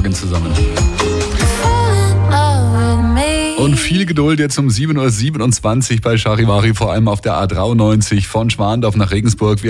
Morgen zusammen. Und viel Geduld jetzt um 7.27 Uhr bei Charivari, vor allem auf der A93 von Schwandorf nach Regensburg.